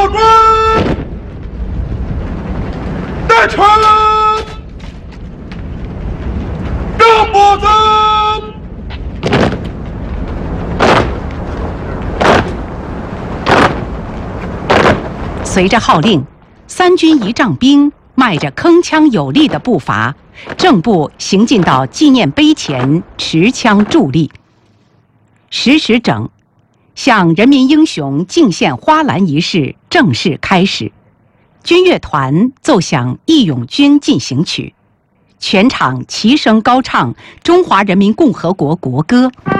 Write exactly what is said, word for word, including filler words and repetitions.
军在前，让步子。 随着号令，三军仪仗兵迈着铿锵有力的步伐，正步行进到纪念碑前，持枪伫立。十时整，向人民英雄敬献花篮仪式正式开始。军乐团奏响《义勇军进行曲》，全场齐声高唱中华人民共和国国歌。